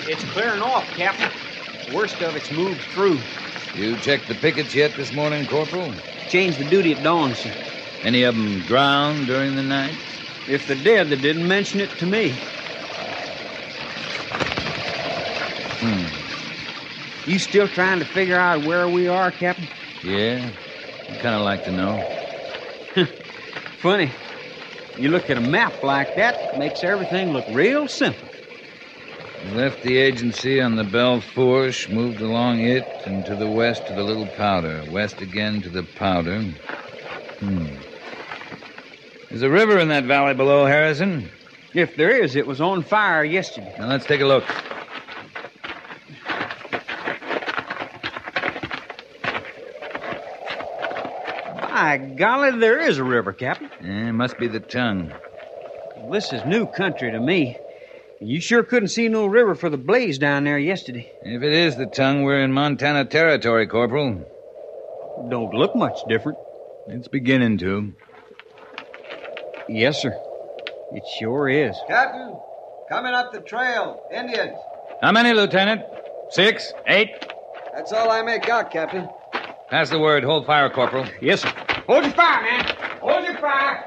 It's clearing off, Captain. The worst of it's moved through. You checked the pickets yet this morning, Corporal? Changed the duty at dawn, sir. Any of them drowned during the night? If they did, they didn't mention it to me. You still trying to figure out where we are, Captain? Yeah, I'd kind of like to know. Funny. You look at a map like that, it makes everything look real simple. We left the agency on the Belle Fourche, moved along it, and to the west to the Little Powder. West again to the Powder. There's a river in that valley below, Harrison. If there is, it was on fire yesterday. Now, let's take a look. By golly, there is a river, Captain. Yeah, must be the tongue. Well, this is new country to me. You sure couldn't see no river for the blaze down there yesterday. If it is the tongue, we're in Montana territory, Corporal. Don't look much different. It's beginning to. Yes, sir. It sure is. Captain, coming up the trail. Indians. How many, Lieutenant? 6? 8? That's all I make out, Captain. Pass the word. Hold fire, Corporal. Yes, sir. Hold your fire, man. Hold your fire.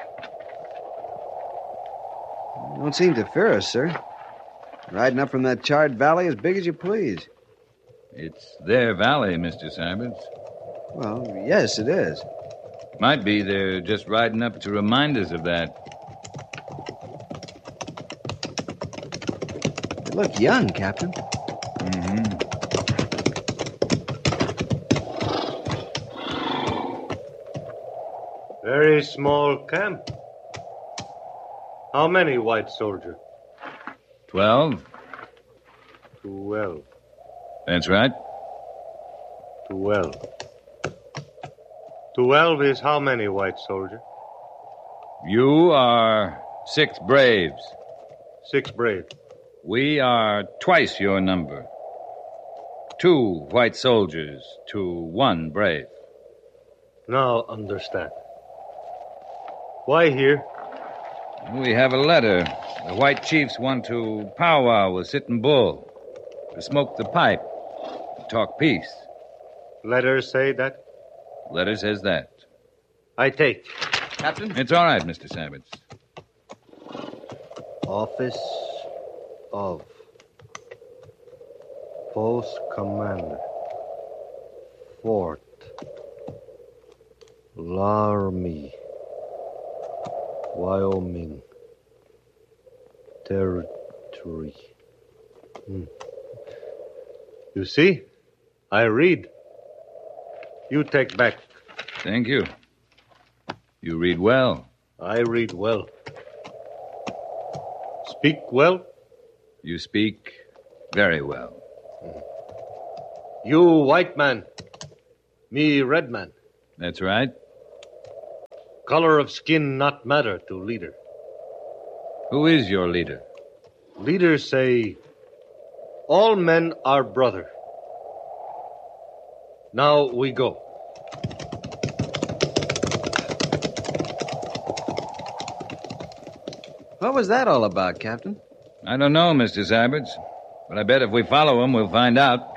Don't seem to fear us, sir. Riding up from that charred valley as big as you please. It's their valley, Mr. Syberts. Well, yes, it is. Might be they're just riding up to remind us of that. They look young, Captain. Very small camp. How many white soldiers? 12? 12. That's right. 12. 12 is how many white soldiers? You are 6 braves. 6 brave. We are twice your number. 2 white soldiers to 1 brave. Now understand. Why here? We have a letter. The white chiefs want to powwow with Sitting Bull, to smoke the pipe, to talk peace. Letters say that? Letter says that. I take. Captain? It's all right, Mr. Syberts. Office of Post Commander, Fort Laramie, Wyoming Territory. You see? I read. You take back. Thank you. You read well. I read well. Speak well? You speak very well. You white man. Me red man. That's right. Color of skin not matter to leader. Who is your leader? Leaders say, all men are brother. Now we go. What was that all about, Captain? I don't know, Mr. Syberts, but I bet if we follow him, we'll find out.